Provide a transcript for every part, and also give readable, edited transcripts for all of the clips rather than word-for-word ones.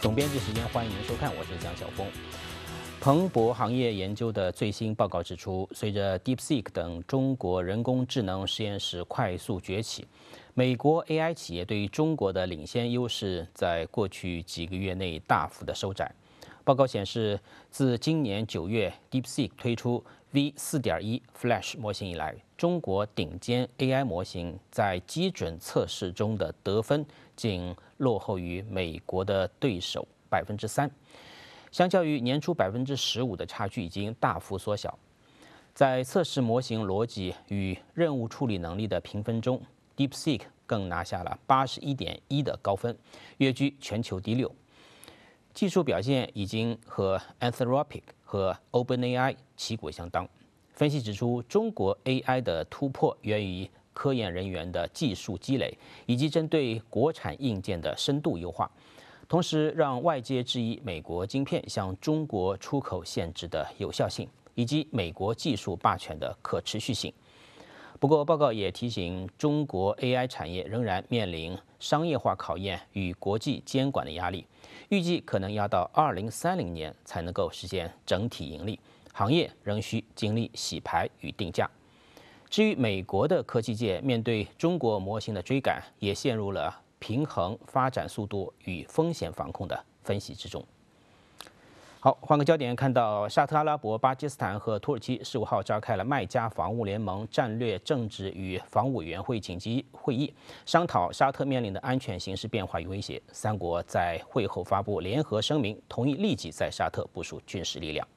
总编辑时间，欢迎收看，我是江晓峰。彭博行业研究的最新报告指出，随着 DeepSeek 等中国人工智能实验室快速崛起，美国 AI 企业对于中国的领先优势在过去几个月内大幅的收窄。报告显示，自今年9月 DeepSeek 推出 V4.1 Flash 模型以来，中国顶尖 AI 模型在基准测试中的得分仅落后于美国的对手3%。相较于年初15%的差距已经大幅缩小。在测试模型逻辑与任务处理能力的评分中 ，DeepSeek 更拿下了81.1的高分，跃居全球第6。技术表现已经和 Anthropic 和 OpenAI 旗鼓相当。分析指出，中国 AI 的突破源于科研人员的技术积累，以及针对国产硬件的深度优化。同时，让外界质疑美国晶片向中国出口限制的有效性，以及美国技术霸权的可持续性。不过，报告也提醒，中国 AI 产业仍然面临商业化考验与国际监管的压力，预计可能要到2030年才能够实现整体盈利，行业仍需经历洗牌与定价。至于美国的科技界，面对中国模型的追赶，也陷入了平衡发展速度与风险防控的分析之中。好，换个焦点，看到沙特阿拉伯、巴基斯坦和土耳其15号召开了麦加防务联盟战略政治与防务委员会紧急会议，商讨沙特面临的安全形势变化与威胁。三国在会后发布联合声明，同意立即在沙特部署军事力量。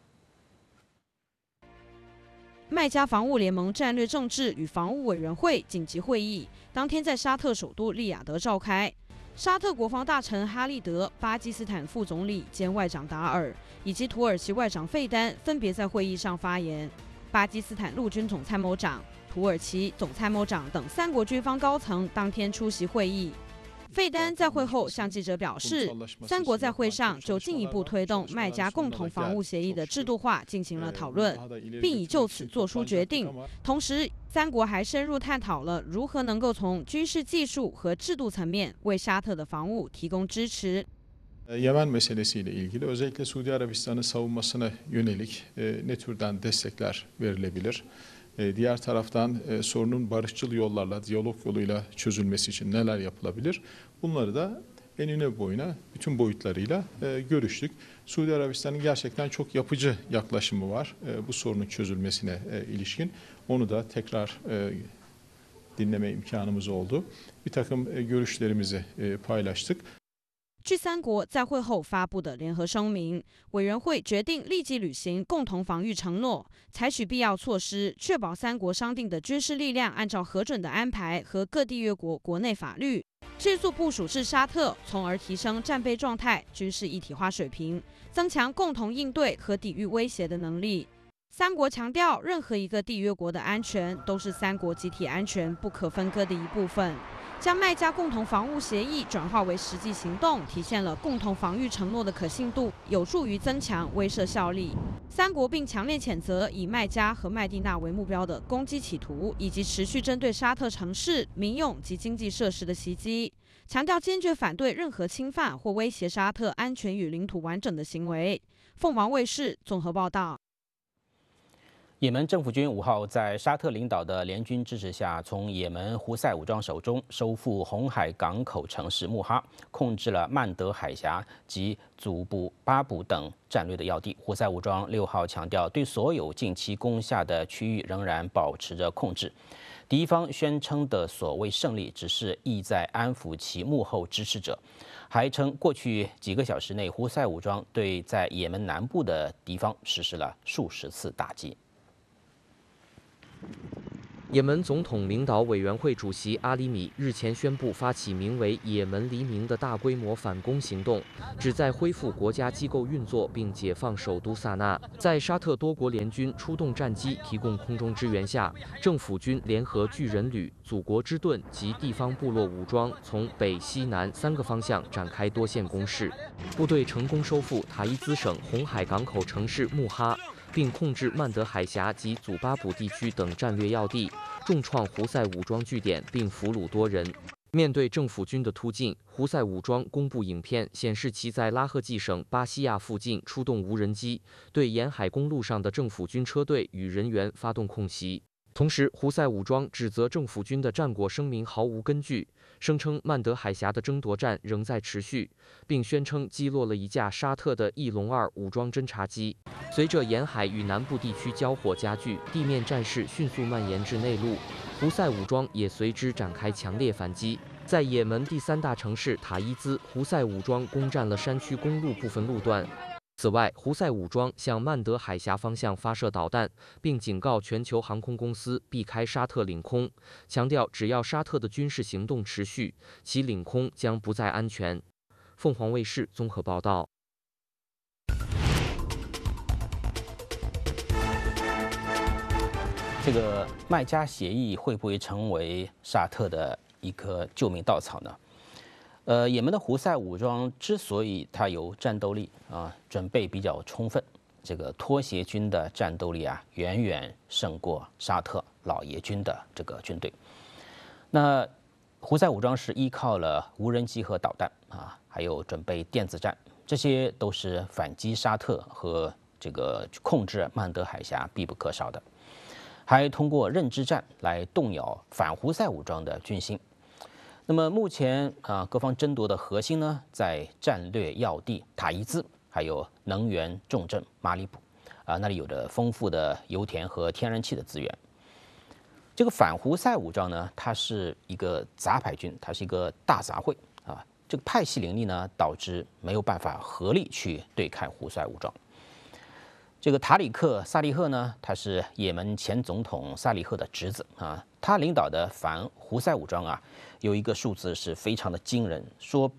麦加防务联盟战略政治与防务委员会紧急会议当天在沙特首都利雅得召开。沙特国防大臣哈利德、巴基斯坦副总理兼外长达尔以及土耳其外长费丹分别在会议上发言。巴基斯坦陆军总参谋长、土耳其总参谋长等3国军方高层当天出席会议。费丹在会后向记者表示，3国在会上就进一步推动麦加共同防务协议的制度化进行了讨论，并已就此做出决定。同时，3国还深入探讨了如何能够从军事技术和制度层面为沙特的防务提供支持。 Yemen meselesiyle ilgili özellikle Suudi Arabistan'ın savunmasına yönelik ne türden destekler verilebilir? Diğer taraftan sorunun barışçıl yollarla, diyalog yoluyla çözülmesi için neler yapılabilir? Bunları da enine boyuna bütün boyutlarıyla görüştük. Suudi Arabistan'ın gerçekten çok yapıcı yaklaşımı var bu sorunun çözülmesine ilişkin. Onu da tekrar dinleme imkanımız oldu. Bir takım görüşlerimizi paylaştık. 据3国在会后发布的联合声明，委员会决定立即履行共同防御承诺，采取必要措施，确保3国商定的军事力量按照核准的安排和各缔约国国内法律，迅速部署至沙特，从而提升战备状态、军事一体化水平，增强共同应对和抵御威胁的能力。3国强调，任何一个缔约国的安全都是3国集体安全不可分割的一部分。将麦加共同防务协议转化为实际行动，体现了共同防御承诺的可信度，有助于增强威慑效力。3国并强烈谴责以麦加和麦地那为目标的攻击企图，以及持续针对沙特城市、民用及经济设施的袭击，强调坚决反对任何侵犯或威胁沙特安全与领土完整的行为。凤凰卫视综合报道。 也门政府军5号在沙特领导的联军支持下，从也门胡塞武装手中收复红海港口城市穆哈，控制了曼德海峡及祖布巴卜等战略的要地。胡塞武装6号强调，对所有近期攻下的区域仍然保持着控制。敌方宣称的所谓胜利，只是意在安抚其幕后支持者。还称，过去几个小时内，胡塞武装对在也门南部的敌方实施了数十次打击。 也门总统领导委员会主席阿里米日前宣布发起名为“也门黎明”的大规模反攻行动，旨在恢复国家机构运作并解放首都萨那。在沙特多国联军出动战机提供空中支援下，政府军联合巨人旅、祖国之盾及地方部落武装从北、西、南3个方向展开多线攻势，部队成功收复塔伊兹省红海港口城市穆哈，并控制曼德海峡及祖巴卜地区等战略要地，重创胡塞武装据点并俘虏多人。 面对政府军的突进，胡塞武装公布影片，显示其在拉赫季省巴西亚附近出动无人机，对沿海公路上的政府军车队与人员发动空袭。同时，胡塞武装指责政府军的战果声明毫无根据，声称曼德海峡的争夺战仍在持续，并宣称击落了一架沙特的翼龙2武装侦察机。随着沿海与南部地区交火加剧，地面战事迅速蔓延至内陆，胡塞武装也随之展开强烈反击。在也门第3大城市塔伊兹，胡塞武装攻占了山区公路部分路段。此外，胡塞武装向曼德海峡方向发射导弹，并警告全球航空公司避开沙特领空，强调只要沙特的军事行动持续，其领空将不再安全。凤凰卫视综合报道。 这个麦加协议会不会成为沙特的一颗救命稻草呢？也门的胡塞武装之所以它有战斗力啊，准备比较充分，这个拖鞋军的战斗力啊，远远胜过沙特老爷军的这个军队。那胡塞武装是依靠了无人机和导弹啊，还有准备电子战，这些都是反击沙特和这个控制曼德海峡必不可少的。还通过认知战来动摇反胡塞武装的军心。那么目前各方争夺的核心呢，在战略要地塔伊兹，还有能源重镇马里卜，那里有着丰富的油田和天然气的资源。这个反胡塞武装呢，它是一个杂牌军，它是一个大杂烩啊。这个派系林立呢，导致没有办法合力去对抗胡塞武装。这个塔里克·萨利赫呢，他是也门前总统萨利赫的侄子啊。他领导的反胡塞武装啊，有一个数字是非常的惊人，说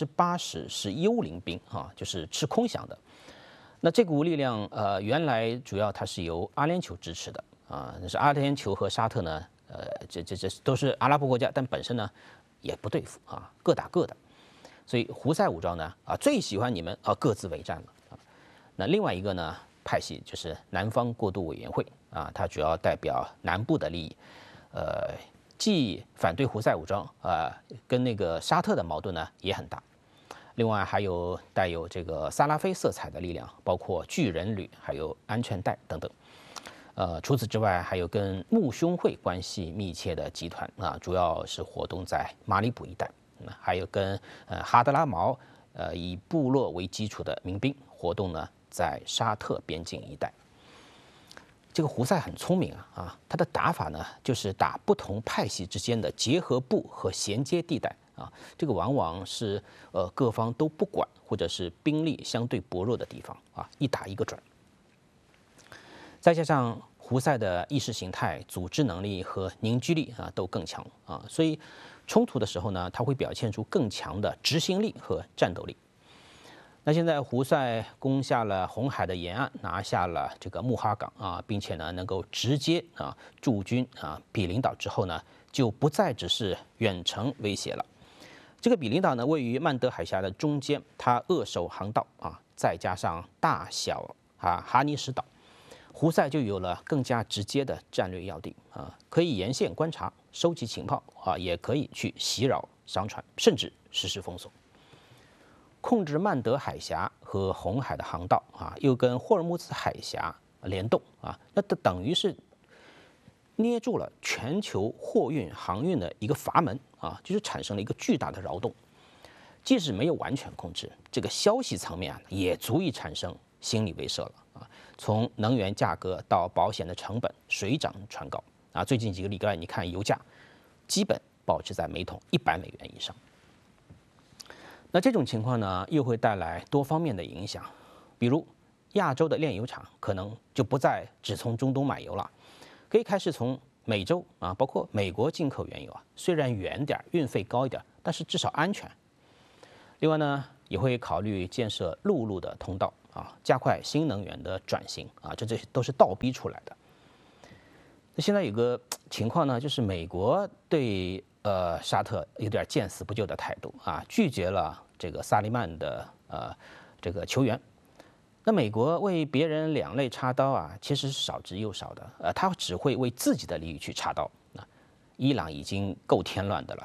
80%是幽灵兵啊，就是吃空饷的。那这股力量原来主要它是由阿联酋支持的啊，但是阿联酋和沙特呢，这都是阿拉伯国家，但本身呢也不对付啊，各打各的。所以胡塞武装呢最喜欢你们各自为战了啊。那另外一个呢？派系就是南方过渡委员会啊，它主要代表南部的利益，既反对胡塞武装跟那个沙特的矛盾呢也很大。另外还有带有这个萨拉菲色彩的力量，包括巨人旅，还有安全带等等。除此之外，还有跟穆兄会关系密切的集团啊，主要是活动在马里卜一带，还有跟哈德拉毛以部落为基础的民兵活动呢。在沙特边境一带，这个胡塞很聪明啊，他的打法呢就是打不同派系之间的结合部和衔接地带啊，这个往往是各方都不管或者是兵力相对薄弱的地方啊，一打一个准。再加上胡塞的意识形态、组织能力和凝聚力都更强啊，所以冲突的时候呢，他会表现出更强的执行力和战斗力。那现在胡塞攻下了红海的沿岸，拿下了这个穆哈港啊，并且呢能够直接驻军比林岛之后呢，就不再只是远程威胁了。这个比林岛呢位于曼德海峡的中间，它扼守航道啊，再加上大小哈尼什岛，胡塞就有了更加直接的战略要地啊，可以沿线观察、收集情报啊，也可以去袭扰商船，甚至实施封锁。控制曼德海峡和红海的航道啊，又跟霍尔木兹海峡联动啊，那等于是捏住了全球货运航运的一个阀门啊，就是产生了一个巨大的扰动。即使没有完全控制，这个消息层面也足以产生心理威慑了啊。从能源价格到保险的成本水涨船高啊，最近几个礼拜你看油价基本保持在每桶100美元以上。那这种情况呢，又会带来多方面的影响，比如亚洲的炼油厂可能就不再只从中东买油了，可以开始从美洲包括美国进口原油虽然远点，运费高一点，但是至少安全。另外呢，也会考虑建设陆路的通道加快新能源的转型这都是倒逼出来的。那现在有个情况呢，就是美国对沙特有点见死不救的态度拒绝了这个萨利曼的这个求援。那美国为别人两肋插刀其实是少之又少的他只会为自己的利益去插刀。伊朗已经够添乱的了，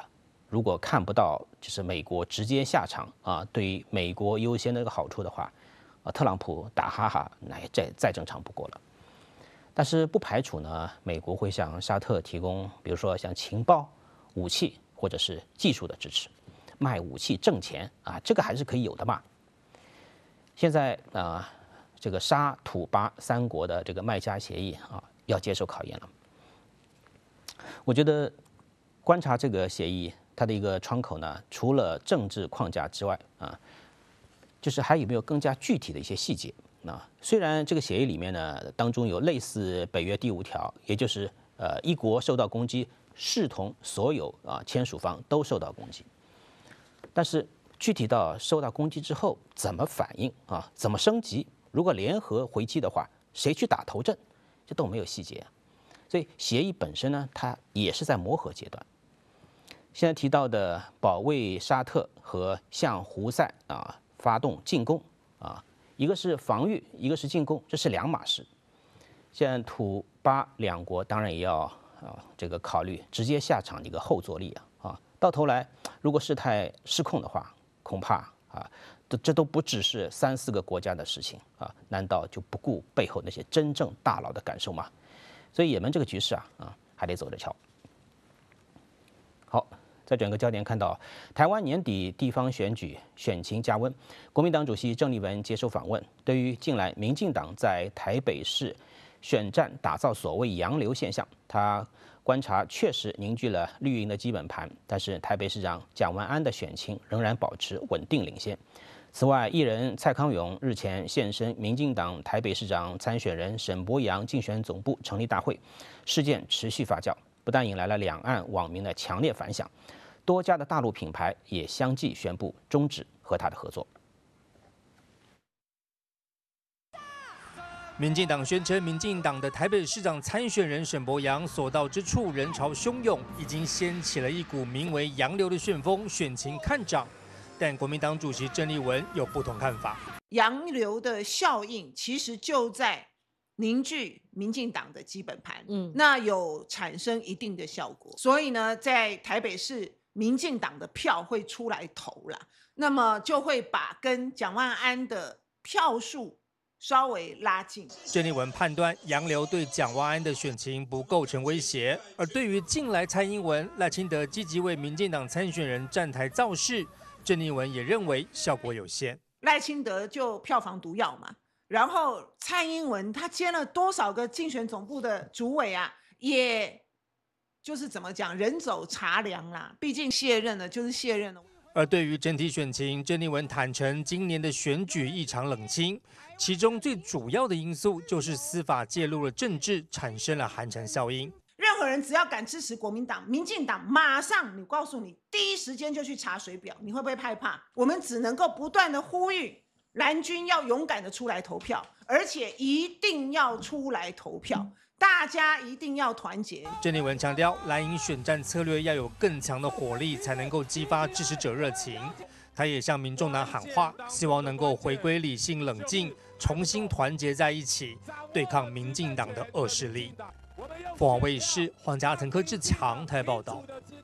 如果看不到就是美国直接下场啊，对于美国优先的这个好处的话，特朗普打哈哈那也再正常不过了。但是不排除呢，美国会向沙特提供，比如说像情报、武器或者是技术的支持，卖武器挣钱啊，这个还是可以有的嘛。现在这个沙土巴三国的这个麦加协议啊，要接受考验了。我觉得观察这个协议，它的一个窗口呢，除了政治框架之外啊，就是还有没有更加具体的一些细节。虽然这个协议里面呢，当中有类似北约第5条，也就是一国受到攻击，视同所有签署方都受到攻击，但是具体到受到攻击之后怎么反应啊，怎么升级，如果联合回击的话，谁去打头阵，这都没有细节。所以协议本身呢，它也是在磨合阶段。现在提到的保卫沙特和向胡塞发动进攻一个是防御，一个是进攻，这是两码事。现在土巴两国当然也要这个考虑直接下场的一个后坐力到头来如果事态失控的话，恐怕这都不只是3、4个国家的事情难道就不顾背后那些真正大佬的感受吗？所以也门这个局势还得走着瞧。好。再转个焦点，看到台湾年底地方选举选情加温，国民党主席郑丽文接受访问，对于近来民进党在台北市选战打造所谓洋流现象，他观察确实凝聚了绿营的基本盘，但是台北市长蒋万安的选情仍然保持稳定领先。此外，艺人蔡康永日前现身民进党台北市长参选人沈伯洋竞选总部成立大会，事件持续发酵，不但引来了两岸网民的强烈反响，多家的大陆品牌也相继宣布终止和他的合作。 民进党宣称，民进党的台北市长参选人沈伯洋所到之处人潮汹涌，已经掀起了一股名为“洋流”的旋风，选情看涨。但国民党主席郑丽文有不同看法。 洋流的效应其实就在凝聚民进党的基本盘，那有产生一定的效果。所以呢，在台北市民进党的票会出来投了，那么就会把跟蒋万安的票数稍微拉近。 郑丽文判断洋流对蒋万安的选情不构成威胁，而对于近来蔡英文、赖清德积极为民进党参选人站台造势，郑丽文也认为效果有限。 赖清德就票房毒药嘛，然后蔡英文他接了多少个竞选总部的主委也就是怎么讲，人走茶凉啦，毕竟卸任了就是卸任了。 而对于整体选情，郑丽文坦承，今年的选举异常冷清，其中最主要的因素就是司法介入了政治，产生了寒蝉效应。 任何人只要敢支持国民党、民进党，马上你告诉你，第一时间就去查水表，你会不会害怕？我们只能够不断的呼吁蓝军要勇敢的出来投票，而且一定要出来投票。大家一定要团结。 郑丽文强调，蓝营选战策略要有更强的火力，才能够激发支持者热情。他也向民众党喊话，希望能够回归理性冷静，重新团结在一起，对抗民进党的恶势力。凤凰卫视黄家腾、柯志强台报道。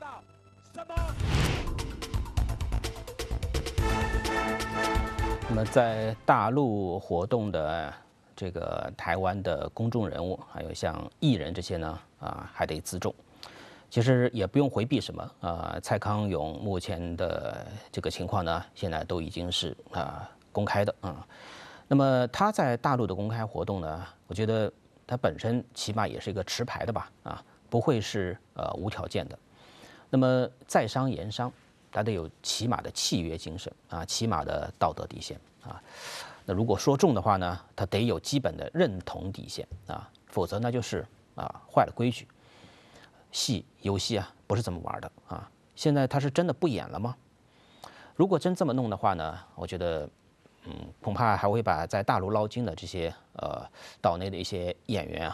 那么在大陆活动的这个台湾的公众人物，还有像艺人这些呢，还得自重。其实也不用回避什么，蔡康永目前的这个情况呢，现在都已经是公开的那么他在大陆的公开活动呢，我觉得他本身起码也是一个持牌的吧，不会是无条件的。那么在商言商，他得有起码的契约精神起码的道德底线那如果说重的话呢，他得有基本的认同底线否则那就是坏了规矩。游戏不是这么玩的现在他是真的不演了吗？如果真这么弄的话呢，我觉得恐怕还会把在大陆捞金的这些岛内的一些演员